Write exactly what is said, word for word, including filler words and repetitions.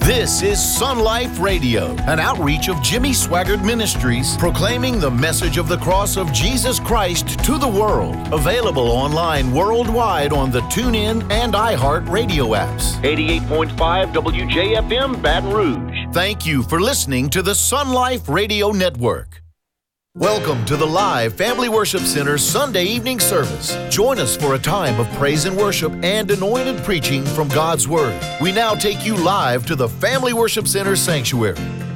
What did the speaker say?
This is Sun Life Radio, an outreach of Jimmy Swaggart Ministries, proclaiming the message of the cross of Jesus Christ to the world. Available online worldwide on the TuneIn and iHeart radio apps. eighty-eight point five W J F M, Baton Rouge. Thank you for listening to the Sun Life Radio Network. Welcome to the live Family Worship Center Sunday evening service. Join us for a time of praise and worship and anointed preaching from God's Word. We now take you live to the Family Worship Center Sanctuary.